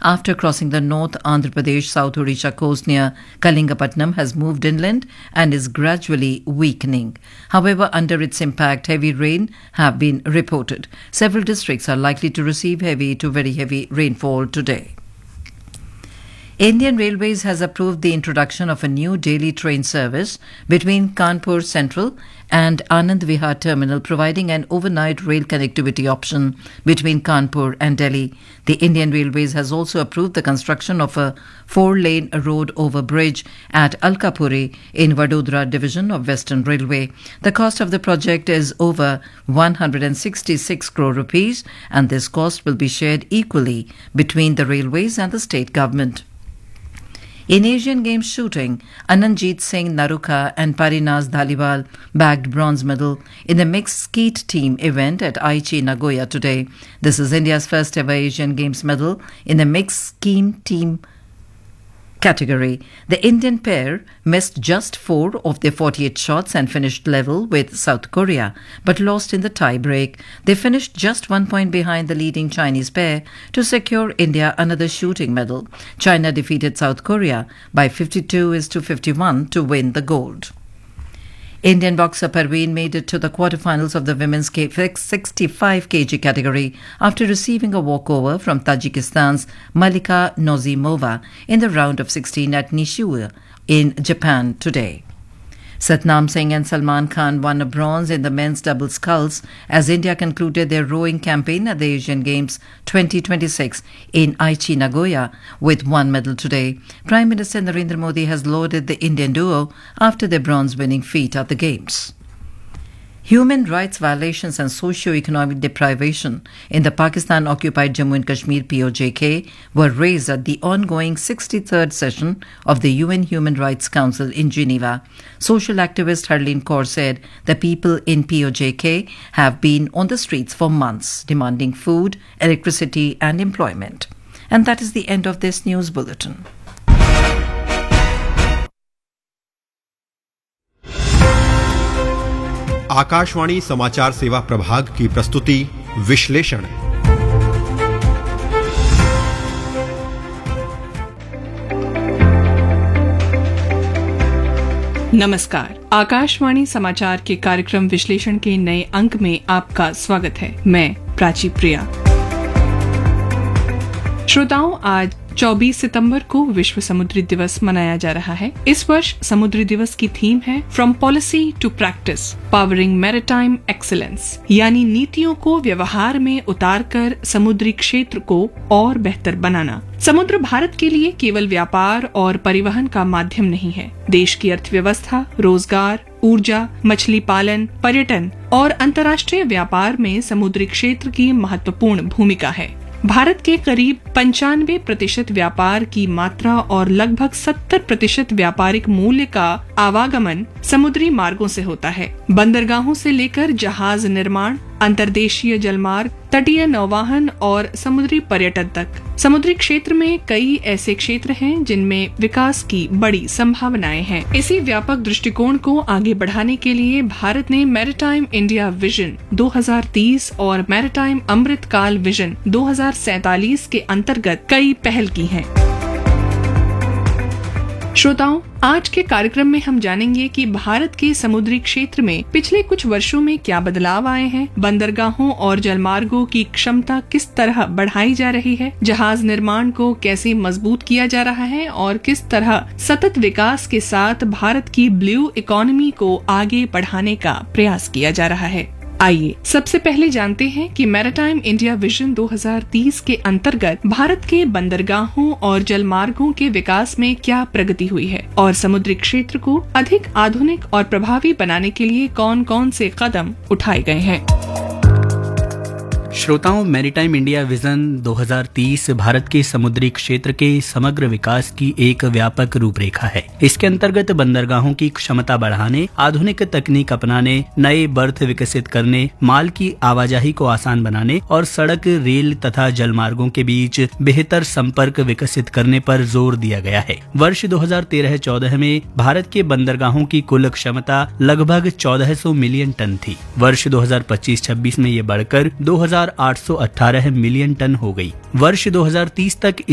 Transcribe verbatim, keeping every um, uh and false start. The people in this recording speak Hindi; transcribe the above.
after crossing the North Andhra Pradesh South Odisha coast near Kalingapatnam has moved inland and is gradually weakening. However, under its impact, heavy rain have been reported. Several districts are likely to receive heavy to very heavy rainfall today. Indian Railways has approved the introduction of a new daily train service between Kanpur Central and Anand Vihar Terminal, providing an overnight rail connectivity option between Kanpur and Delhi. The Indian Railways has also approved the construction of a four-lane road over bridge at Alkapuri in Vadodara division of Western Railway. The cost of the project is over one hundred sixty-six crore rupees, and this cost will be shared equally between the railways and the state government. In Asian Games shooting, Anandjeet Singh Naruka and Parinaz Dhaliwal bagged bronze medal in the mixed skeet team event at Aichi, Nagoya today. This is India's first ever Asian Games medal in the mixed skeet team category. The Indian pair missed just four of their forty-eight shots and finished level with South Korea, but lost in the tie-break. They finished just one point behind the leading Chinese pair to secure India another shooting medal. China defeated South Korea by fifty-two is to fifty-one to win the gold. Indian boxer Parveen made it to the quarterfinals of the women's sixty-five kilograms category after receiving a walkover from Tajikistan's Malika Nozimova in the round of sixteen at Nishio in Japan today. Satnam Singh and Salman Khan won a bronze in the men's double sculls as India concluded their rowing campaign at the Asian Games twenty twenty-six in Aichi, Nagoya with one medal today. Prime Minister Narendra Modi has lauded the Indian duo after their bronze-winning feat at the Games. Human rights violations and socio-economic deprivation in the Pakistan-occupied Jammu and Kashmir P O J K were raised at the ongoing sixty-third session of the U N Human Rights Council in Geneva. Social activist Harleen Kaur said the people in P O J K have been on the streets for months, demanding food, electricity and employment. And that is the end of this news bulletin. Akashvani समाचार सेवा प्रभाग की प्रस्तुति विश्लेषण। नमस्कार, आकाशवाणी समाचार के कार्यक्रम विश्लेषण के नए अंक में आपका स्वागत है। मैं प्राची प्रिया। श्रोताओं, आज चौबीस सितंबर को विश्व समुद्री दिवस मनाया जा रहा है। इस वर्ष समुद्री दिवस की थीम है from policy to practice, powering maritime excellence, यानी नीतियों को व्यवहार में उतारकर समुद्री क्षेत्र को और बेहतर बनाना। समुद्र भारत के लिए केवल व्यापार और परिवहन का माध्यम नहीं है। देश की अर्थव्यवस्था, रोजगार, ऊर्जा, मछली पालन, पर्यटन और अंतर्राष्ट्रीय व्यापार में समुद्री क्षेत्र की महत्वपूर्ण भूमिका है। भारत के करीब पंचानवे प्रतिशत व्यापार की मात्रा और लगभग सत्तर प्रतिशत व्यापारिक मूल्य का आवागमन समुद्री मार्गों से होता है। बंदरगाहों से लेकर जहाज निर्माण, अंतर्देशीय जलमार्ग, तटीय नौवाहन और समुद्री पर्यटन तक समुद्री क्षेत्र में कई ऐसे क्षेत्र हैं जिनमें विकास की बड़ी संभावनाएं हैं। इसी व्यापक दृष्टिकोण को आगे बढ़ाने के लिए भारत ने मैरिटाइम इंडिया विजन दो हज़ार तीस और मैरिटाइम अमृत काल विजन दो हज़ार सैंतालीस के अंतर्गत कई पहल की हैं। श्रोताओं, आज के कार्यक्रम में हम जानेंगे कि भारत के समुद्री क्षेत्र में पिछले कुछ वर्षों में क्या बदलाव आए हैं, बंदरगाहों और जलमार्गों की क्षमता किस तरह बढ़ाई जा रही है, जहाज निर्माण को कैसे मजबूत किया जा रहा है और किस तरह सतत विकास के साथ भारत की ब्लू इकोनॉमी को आगे बढ़ाने का प्रयास किया जा रहा है। आइए सबसे पहले जानते हैं कि मैरिटाइम इंडिया विजन दो हज़ार तीस के अंतर्गत भारत के बंदरगाहों और जलमार्गों के विकास में क्या प्रगति हुई है और समुद्री क्षेत्र को अधिक आधुनिक और प्रभावी बनाने के लिए कौन कौन से कदम उठाए गए हैं। श्रोताओं, मैरीटाइम इंडिया विजन दो हज़ार तीस भारत के समुद्री क्षेत्र के समग्र विकास की एक व्यापक रूपरेखा है। इसके अंतर्गत बंदरगाहों की क्षमता बढ़ाने, आधुनिक तकनीक अपनाने, नए बर्थ विकसित करने, माल की आवाजाही को आसान बनाने और सड़क, रेल तथा जलमार्गों के बीच बेहतर संपर्क विकसित करने पर जोर दिया गया है। वर्ष दो हज़ार तेरह चौदह में भारत के बंदरगाहों की कुल क्षमता लगभग चौदह सौ मिलियन टन थी। वर्ष दो हज़ार पच्चीस छब्बीस में ये बढ़कर दो हज़ार आठ सौ अठारह मिलियन टन हो गई। वर्ष दो हज़ार तीस तक